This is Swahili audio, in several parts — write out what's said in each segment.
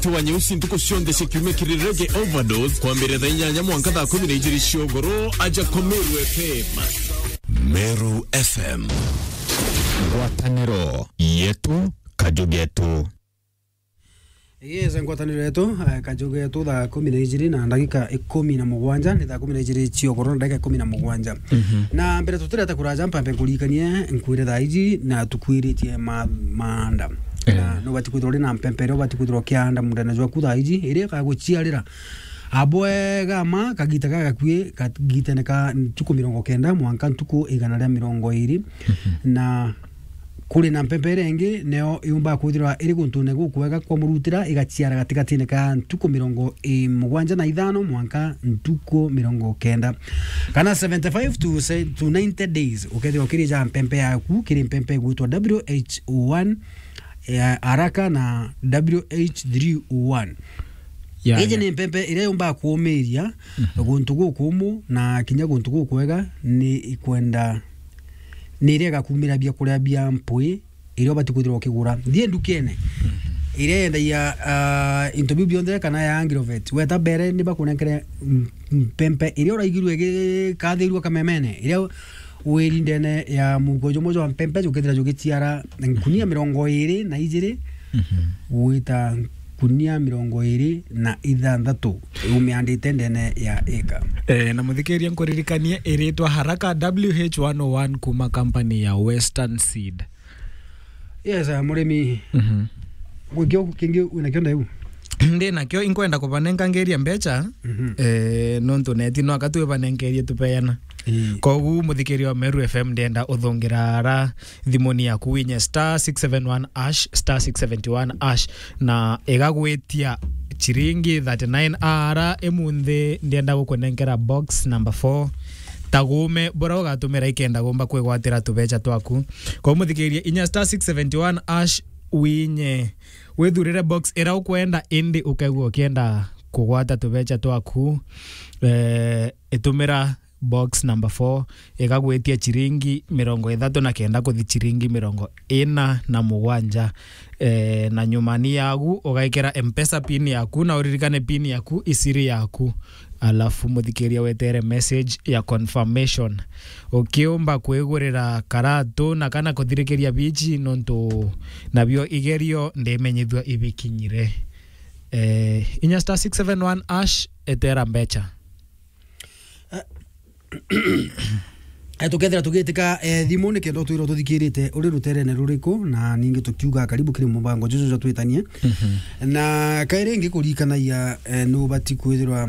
Tuwa nyeusi ntuko sionde sekiume kirirege overdose kwa mbere inyanya mwanka thaa 12 ciogoro aja ko Meru FM. Meru FM, ngwataniro yetu kajugetu. Yes, ngwataniro yetu kajugetu thaa 12 na ndagika 17 ni thaa 12 ciogoro ndagika 17. Na mbere tutireta kuraja mpambe kulikanie nkwire thaa iji na tukwiritie maanda. No bati kudrole na mpempero bati kudro kianda mundana jwa kudha iji ire ka guciarira aboe gama kagita kagakwie kagita neka tuko 90 mwanka tuko 120 na kuri na mpempere enge neo yumba kudira iri kuntune gukwega kwa murutira igaciara gatigati neka tuko 75 mwanka tuko 90 kana 75 to 90 days ukethira ukirija mpempe yaku kiri mpempe gutwa WH1 haraka na WH301. Eje ni mpempe ile yomba kuomeria guntu gukumu na kinya guntu gukwega ni ikwenda ni rega kumira bia kuria bia mpui ile bati kuthira ukigura thie ndukene ile enda ya interview bionde kana ya Angirovet weta bere ni bakunenkere mpempe ile uraigirwe kathirwa kamemene ile wirindene ya mugojo mojo mpempe ukethira jugitiara kunia 20 na ijire wita kunia 20 na ithandatu umeandite ndene ya eka na muthikiria nkuririkanie iritwa haraka WH101 kuma company ya Western Seed. Yes, murimi gukio kingi unakionda yu ndi nakyo inkwenda kubanenga ngeria mbecha nontu neti no akatwe banengerie tupeana kogu muthikiria wa Meru FM ndenda uthongirara thimoni yaku winye *671# *671# na egagwetia chiringi 39 ara emunthi ndenda gukunengera box number 4 tagume bora ugatumira ikenda gomba kwegwatira tubecha twaku ko muthikiria inya *671# winye wethurire box era ukwenda indi ukaigwa ukienda kugwata tubecha twaku etumira box number 4 egagwetia chiringi 39 kuthi chiringi 47 na nyumani yagu ugaikera M-Pesa pin yaku na uririkane pin yaku isiri yaku alafu muthikiria wetere message ya confirmation ukiomba kwegurira karatu na kana kuthirikiria bichi nonto nabyo igerio ndemenyithwa ibikinyire inya *671# etera mbecha tukethira tugitika thimu ni kendo twiro tuthikirite uri ruterene ruriko na ningi tukiuga karibu kiri mubango juju twitanie na kaire ngi kurikanaia no bati kwithirwa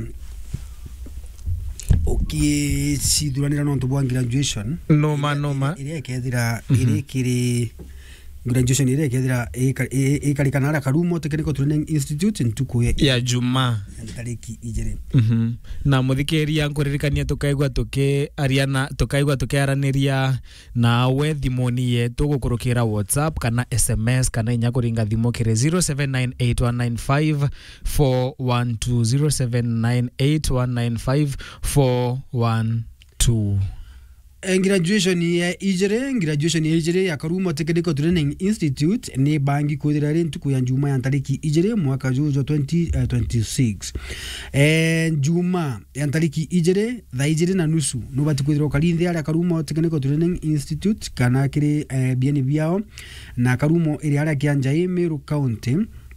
sidhuranira no ntubwa graduation noma ile kethira ile kiri graduation ile kethira ikarikanara Karumo Technical Training Institute ntuku ya Juma tariki ijere na muthikiria nkuririkania tukaigwa tukiaraniria na we thimoni yetu gukurukira WhatsApp kana SMS kana inya kuringa thimo kire 0798195412 0798195412. Graduation ya ijere ya Karumo Technical Training Institute ni bangi kuthira ntuku ya Juma ya tariki ijere mwaka jujo 2026 Juma ya tariki ijere thaa ijere na nusu no bati kuthira karinthi ya Karumo Technical Training Institute kana kiri bieni biao na Karumo iri ara kianjai Meru County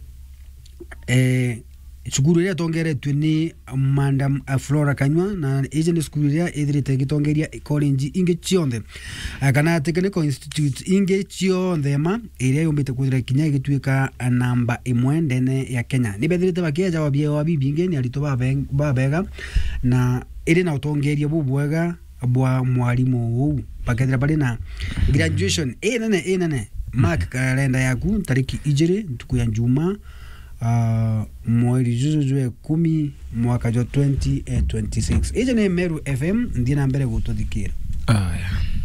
Shukuru ya tongeretwe ni Madam Flora Kanywa na agent skulu ya edrite gitongeria college inge chionde kana Technical Institute inge chionde ma ire yombete kuthira kinya gitwika namba 1 ndene ya Kenya ni bethirite bakiaja wabie wabibi inge ni alito babega na ire na utongeria bubwega bwa mwalimu huu bakethira bali na graduation nene mark kalenda yaku tariki ijere ntuku ya Juma mwezi juju 10 mwaka 2026 ije ni Meru FM ndina mbere gututhikira